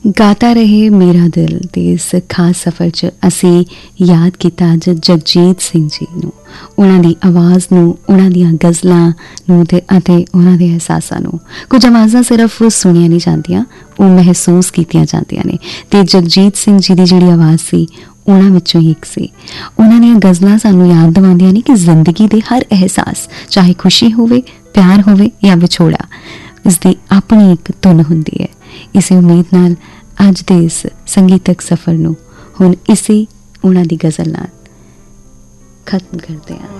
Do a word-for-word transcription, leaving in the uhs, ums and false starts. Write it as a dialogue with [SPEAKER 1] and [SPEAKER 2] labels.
[SPEAKER 1] गाता रहे मेरा दिल ਤੇ ਇਸ ਖਾਸ ਸਫ਼ਰ 'ਚ ਅਸੀਂ ਯਾਦ ਕੀਤਾ ਅੱਜ ਜਗਜੀਤ ਸਿੰਘ ਜੀ ਨੂੰ, ਉਹਨਾਂ ਦੀ ਆਵਾਜ਼ ਨੂੰ, ਉਹਨਾਂ ਦੀਆਂ ਗਜ਼ਲਾਂ ਨੂੰ ਤੇ ਅਤੇ ਉਹਨਾਂ ਦੇ ਅਹਿਸਾਸਾਂ ਨੂੰ। ਕੁਝ ਆਵਾਜ਼ਾਂ ਸਿਰਫ ਸੁਣੀਆਂ ਨਹੀਂ ਜਾਂਦੀਆਂ, ਉਹ ਮਹਿਸੂਸ ਕੀਤੀਆਂ ਜਾਂਦੀਆਂ ਨੇ ਤੇ ਜਗਜੀਤ ਸਿੰਘ ਜੀ ਦੀ ਜਿਹੜੀ ਆਵਾਜ਼ ਸੀ ਉਹਨਾਂ ਵਿੱਚੋਂ ਹੀ ਇੱਕ ਸੀ। ਉਹਨਾਂ ਦੀਆਂ ਗਜ਼ਲਾਂ ਸਾਨੂੰ ਯਾਦ ਦਿਵਾਉਂਦੀਆਂ ਨੇ ਕਿ ਜ਼ਿੰਦਗੀ ਦੇ ਹਰ ਅਹਿਸਾਸ, ਚਾਹੇ ਖੁਸ਼ੀ ਹੋਵੇ, ਪਿਆਰ ਹੋਵੇ ਜਾਂ ਵਿਛੋੜਾ, ਇਸਦੀ ਆਪਣੀ ਇੱਕ ਧੁਨ ਹੁੰਦੀ ਹੈ। ਇਸੇ ਉਮੀਦ ਨਾਲ ਅੱਜ ਦੇ ਇਸ ਸੰਗੀਤਕ ਸਫ਼ਰ ਨੂੰ ਹੁਣ ਇਸੇ ਉਹਨਾਂ ਦੀ ਗਜ਼ਲ ਨਾਲ ਖਤਮ ਕਰਦੇ ਹਾਂ।